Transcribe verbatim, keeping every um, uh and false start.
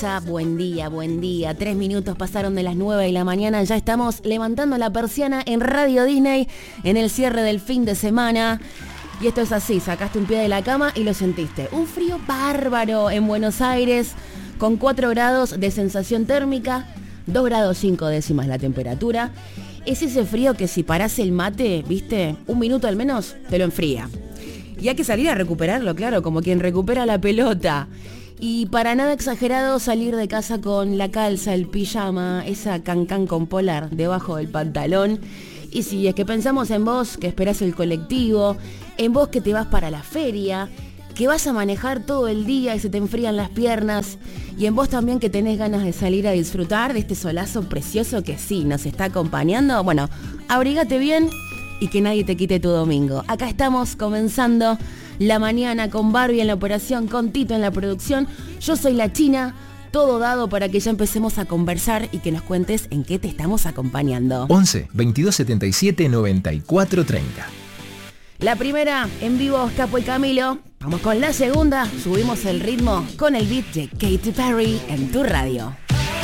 Buen día, buen día. Tres minutos pasaron de las nueve de la mañana. Ya estamos levantando la persiana en Radio Disney en el cierre del fin de semana. Y esto es así, sacaste un pie de la cama y lo sentiste. Un frío bárbaro en Buenos Aires, con cuatro grados de sensación térmica, dos grados cinco décimas la temperatura. Es ese frío que si parás el mate, viste, un minuto al menos, te lo enfría. Y hay que salir a recuperarlo, claro, como quien recupera la pelota. Y para nada exagerado salir de casa con la calza, el pijama, esa cancán con polar debajo del pantalón. Y si es que pensamos en vos que esperás el colectivo, en vos que te vas para la feria, que vas a manejar todo el día y se te enfrían las piernas, y en vos también que tenés ganas de salir a disfrutar de este solazo precioso que sí nos está acompañando, bueno, abrígate bien y que nadie te quite tu domingo. Acá estamos comenzando la mañana con Barbie en la operación, con Tito en la producción. Yo soy la China, todo dado para que ya empecemos a conversar y que nos cuentes en qué te estamos acompañando. once, veintidós setenta y siete, noventa y cuatro treinta. La primera, en vivo, Capo y Camilo. Vamos con la segunda, subimos el ritmo con el beat de Katy Perry en tu radio.